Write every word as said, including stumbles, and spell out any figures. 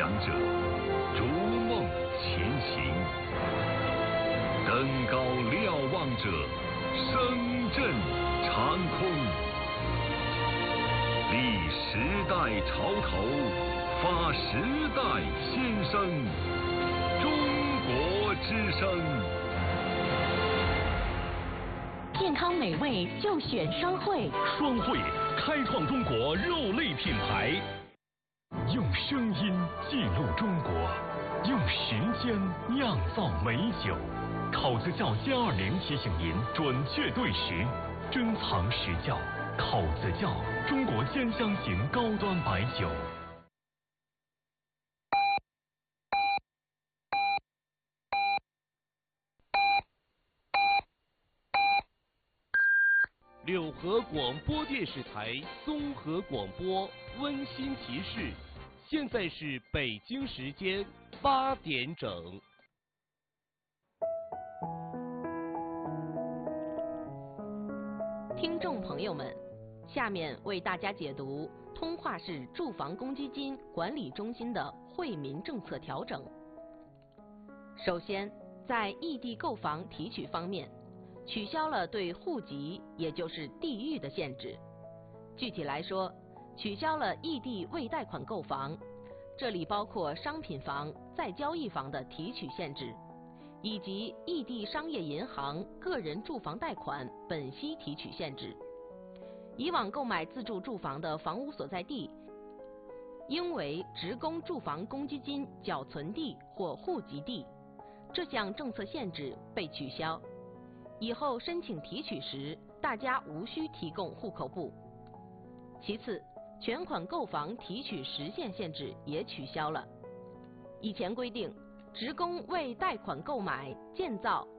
想者，逐梦前行；登高瞭望者，声震长空。立时代潮头，发时代新声。中国之声。 健康美味就选双汇。 双汇开创中国肉类品牌。用声音记录中国，用时间酿造美酒。考子窖歼二零提醒您准确对时，珍藏实窖。考子窖，中国兼香型高端白酒。 柳河广播电视台综合广播温馨提示：现在是北京时间八点整。 听众朋友们，下面为大家解读通化市住房公积金管理中心的惠民政策调整。首先，在异地购房提取方面，取消了对户籍，也就是地域的限制。具体来说，取消了异地未贷款购房，这里包括商品房、再交易房的提取限制，以及异地商业银行个人住房贷款本息提取限制。以往购买自住住房的房屋所在地，应为职工住房公积金缴存地或户籍地，这项政策限制被取消。以后申请提取时，大家无需提供户口簿。其次，全款购房提取时限限制也取消了。以前规定，职工为贷款购买、建造、